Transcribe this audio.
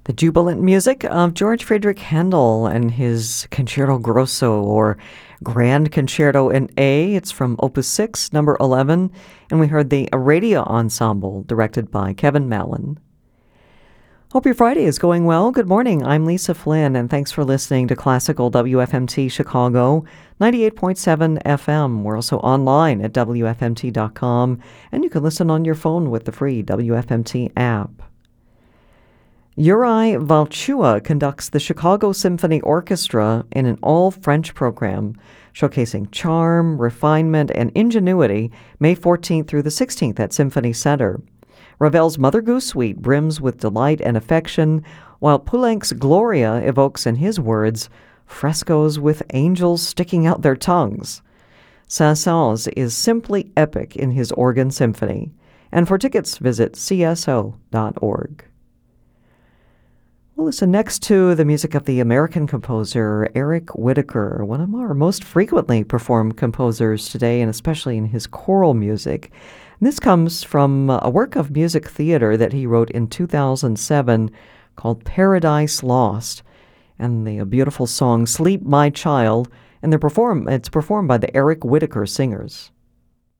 The jubilant music of George Friedrich Handel and his Concerto Grosso, or Grand Concerto in A. It's from Opus 6, number 11, and we heard the Aradia Ensemble, directed by Kevin Mallon. Hope your Friday is going well. Good morning. I'm Lisa Flynn, and thanks for listening to Classical WFMT Chicago, 98.7 FM. We're also online at WFMT.com, and you can listen on your phone with the free WFMT app. Yuri Valchua conducts the Chicago Symphony Orchestra in an all-French program showcasing charm, refinement, and ingenuity May 14th through the 16th at Symphony Center. Ravel's Mother Goose Suite brims with delight and affection, while Poulenc's Gloria evokes in his words, frescoes with angels sticking out their tongues. Saint-Saëns is simply epic in his organ symphony. And for tickets, visit cso.org. We'll listen next to the music of the American composer Eric Whitacre, one of our most frequently performed composers today, and especially in his choral music. And this comes from a work of music theater that he wrote in 2007 called Paradise Lost, and the beautiful song Sleep My Child, and it's performed by the Eric Whitacre Singers.